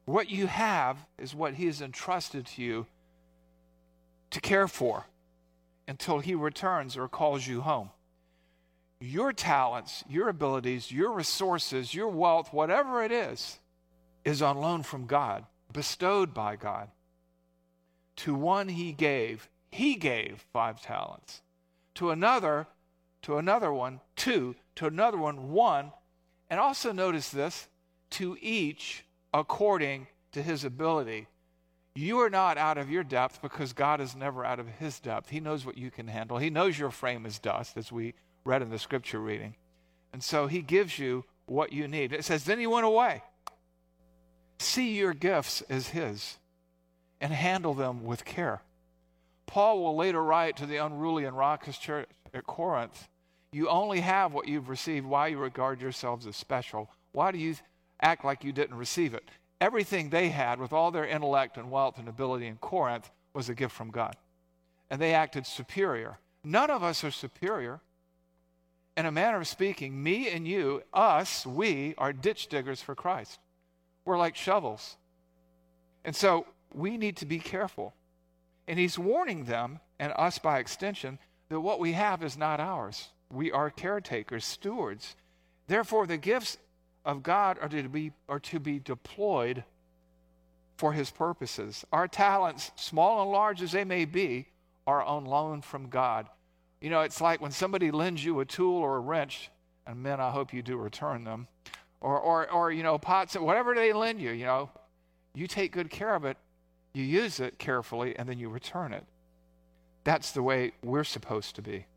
What you have is what he has entrusted to you to care for until he returns or calls you home. Your talents, your abilities, your resources, your wealth, whatever it is on loan from God, bestowed by God. To one he gave 5 talents. To another one, 2. To another one, 1. And also notice this, to each according to his ability. You are not out of your depth because God is never out of his depth. He knows what you can handle. He knows your frame is dust, as we read in the scripture reading. And so he gives you what you need. It says, then he went away. See your gifts as his and handle them with care. Paul will later write to the unruly and raucous church at Corinth, you only have what you've received. Why you regard yourselves as special? Why do you act like you didn't receive it? Everything they had with all their intellect and wealth and ability in Corinth was a gift from God. And they acted superior. None of us are superior. In a manner of speaking, me and you, us, we are ditch diggers for Christ. We're like shovels. And so we need to be careful. And he's warning them, and us by extension, that what we have is not ours. We are caretakers, stewards. Therefore, the gifts of God are to be deployed for his purposes. Our talents, small and large as they may be, are on loan from God. You know, it's like when somebody lends you a tool or a wrench, and men, I hope you do return them, or you know, pots, whatever they lend you, you know, you take good care of it, you use it carefully, and then you return it. That's the way we're supposed to be.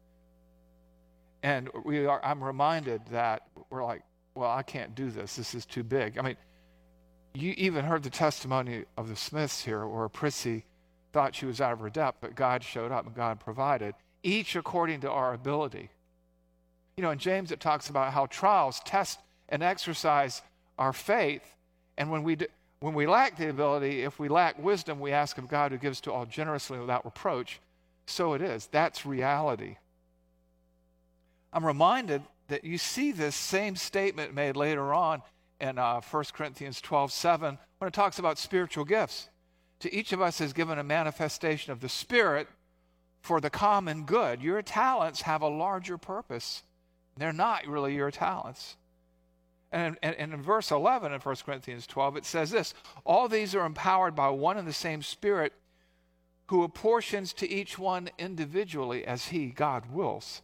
And I'm reminded that we're like, well, I can't do this. This is too big. I mean, you even heard the testimony of the Smiths here where Prissy thought she was out of her depth, but God showed up and God provided, each according to our ability. You know, in James it talks about how trials test and exercise our faith, and when we lack the ability, if we lack wisdom, we ask of God who gives to all generously without reproach. So it is. That's reality. I'm reminded that you see this same statement made later on in 1 Corinthians 12:7 when it talks about spiritual gifts. To each of us is given a manifestation of the Spirit for the common good. Your talents have a larger purpose. They're not really your talents. And in verse 11 in 1 Corinthians 12, it says this, all these are empowered by one and the same Spirit who apportions to each one individually as he, God, wills.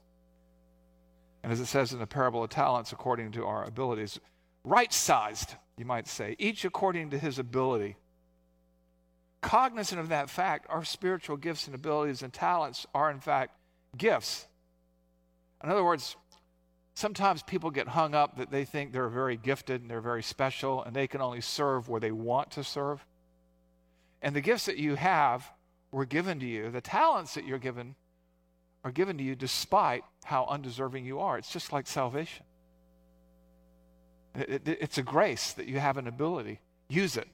And as it says in the parable of talents, according to our abilities, right-sized, you might say, each according to his ability. Cognizant of that fact, our spiritual gifts and abilities and talents are, in fact, gifts. In other words, sometimes people get hung up that they think they're very gifted and they're very special and they can only serve where they want to serve. And the gifts that you have were given to you. The talents that you're given are given to you despite how undeserving you are. It's just like salvation. It's a grace that you have an ability. Use it.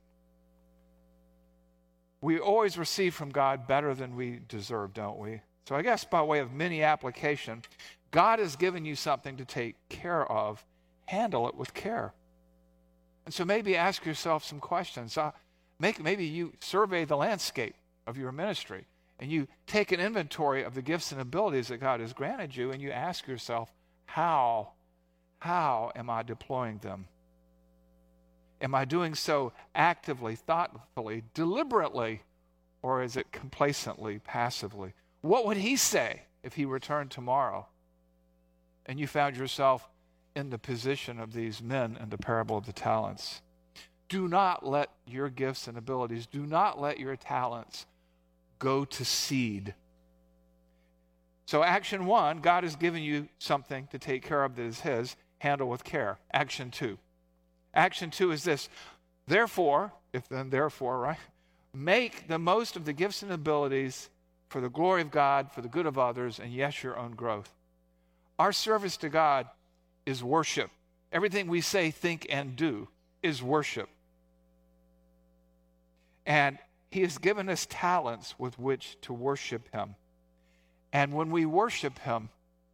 We always receive from God better than we deserve, don't we? So I guess by way of mini application, God has given you something to take care of. Handle it with care. And so maybe ask yourself some questions. Maybe you survey the landscape of your ministry and you take an inventory of the gifts and abilities that God has granted you and you ask yourself, how am I deploying them? Am I doing so actively, thoughtfully, deliberately, or is it complacently, passively? What would he say if he returned tomorrow and you found yourself in the position of these men in the parable of the talents? Do not let your gifts and abilities, do not let your talents go to seed. So action 1, God has given you something to take care of that is his. Handle with care. Action 2. Action 2 is this. Therefore, right? Make the most of the gifts and abilities for the glory of God, for the good of others, and yes, your own growth. Our service to God is worship. Everything we say, think, and do is worship. And he has given us talents with which to worship him. And when we worship him,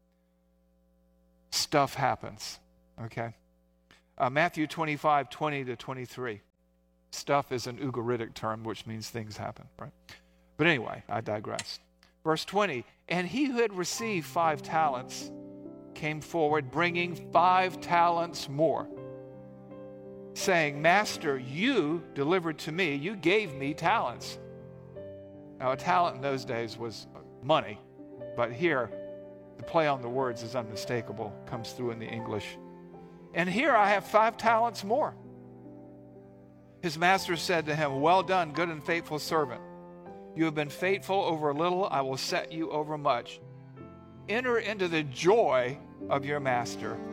stuff happens, okay? Matthew 25:20-23. Stuff is an Ugaritic term, which means things happen, right? But anyway, I digress. Verse 20, and he who had received 5 talents came forward, bringing 5 talents more, saying, Master, you delivered to me, you gave me talents. Now, a talent in those days was money, but here, the play on the words is unmistakable, comes through in the English. And here I have 5 talents more. His master said to him, well done, good and faithful servant. You have been faithful over a little, I will set you over much. Enter into the joy of your master.